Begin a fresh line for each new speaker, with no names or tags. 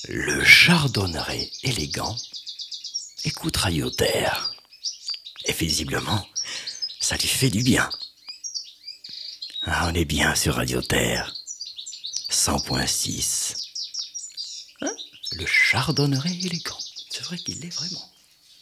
Le chardonneret élégant écoute Radio Terre. Et visiblement, ça lui fait du bien. Ah, on est bien sur Radio Terre. 100.6. Hein? Le chardonneret élégant. C'est vrai qu'il l'est vraiment.